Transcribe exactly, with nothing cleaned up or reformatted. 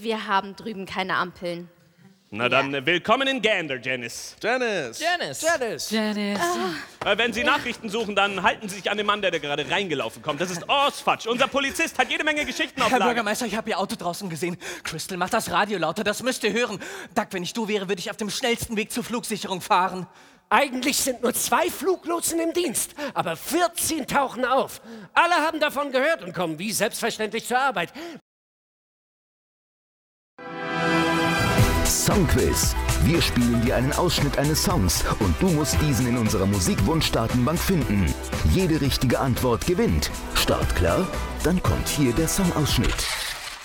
Wir haben drüben keine Ampeln. Na dann, äh, willkommen in Gander, Janice. Janice. Janice. Janice. Janice. Äh, wenn Sie Nachrichten suchen, dann halten Sie sich an den Mann, der da gerade reingelaufen kommt. Das ist Osfatsch. Unser Polizist hat jede Menge Geschichten auf Herr Lager. Bürgermeister, ich habe Ihr Auto draußen gesehen. Crystal, mach das Radio lauter, das müsst ihr hören. Doug, wenn ich du wäre, würde ich auf dem schnellsten Weg zur Flugsicherung fahren. Eigentlich sind nur zwei Fluglotsen im Dienst, aber vierzehn tauchen auf. Alle haben davon gehört und kommen wie selbstverständlich zur Arbeit. Songquiz. Wir spielen dir einen Ausschnitt eines Songs und du musst diesen in unserer Musikwunschdatenbank finden. Jede richtige Antwort gewinnt. Start klar? Dann kommt hier der Songausschnitt.